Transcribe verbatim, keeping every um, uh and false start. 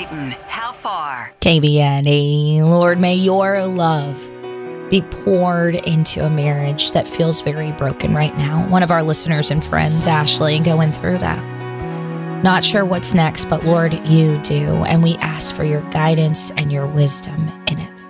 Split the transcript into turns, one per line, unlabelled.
Dayton, how far?
K B N E, Lord, may your love be poured into a marriage that feels very broken right now. One of our listeners and friends, Ashley, going through that. Not sure what's next, but Lord, you do. And we ask for your guidance and your wisdom in it.